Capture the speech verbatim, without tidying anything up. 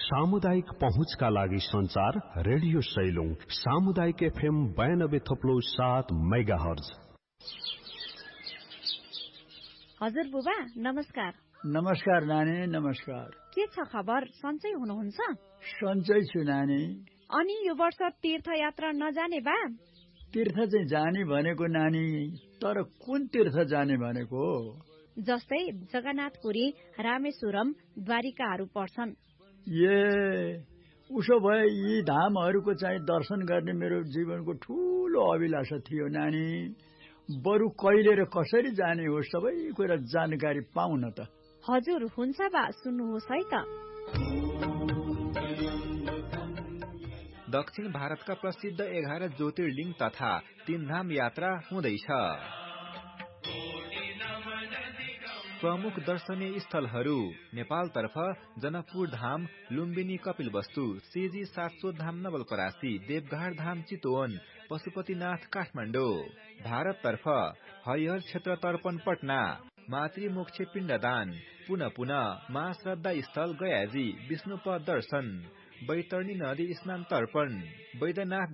सामुदायिक पहुँचका लागि संचार रेडियो सैलुङ सामुदायिक एफएम बयानब्बे थप्लो सात मेगा हर्ज। हजुर बुबा नमस्कार। नमस्कार नानी, नमस्कार। के छ खबर? सन्चै हुनुहुन्छ? सन्चै छु नानी। अनि यो वर्ष तीर्थयात्रा नजाने बा? तीर्थ चाहिँ जाने भनेको नानी, तर कुन तीर्थ जाने भनेको? जस्तै जगन्नाथपुरी, रामेश्वरम, द्वारिकाहरू पर्छन्। ए उसो भए यी धामहरूको चाहिँ दर्शन गर्ने मेरो जीवनको ठूलो अभिलाषा थियो नानी। बरु कहिले र कसरी जाने हो सबै कुरा जानकारी पाउन त। हजुर हुन्छ बा, सुन्नुहोस् है त। दक्षिण भारतका प्रसिद्ध एघार ज्योतिर्लिङ्ग तथा तीन धाम यात्रा हुँदैछ। प्रमुख दर्शनीय स्थलहरू नेपालतर्फ जनकपुर धाम, लुम्बिनी कपिलवस्तु, श्रीजी सातसोत धाम नवलपरासी, देवघाट धाम चितवन, पशुपतिनाथ काठमाडौँ। भारततर्फ हरिहर क्षेत्र तर्पण पटना, मातृमोक्ष पिण्डदान, पुनः पुनः महाश्रद्धा स्थल गयाजी, विष्णुपद दर्शन, बैतरणी नदी स्नान तर्पण, बैद्यनाथ